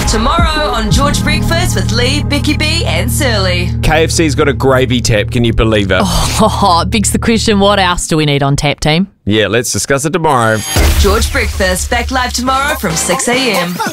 Tomorrow on George Breakfast with Lee, Becky B and Surly. KFC's got a gravy tap, can you believe it? Oh, it begs the question, what else do we need on tap, team? Yeah, let's discuss it tomorrow. George Breakfast, back live tomorrow from 6 a.m.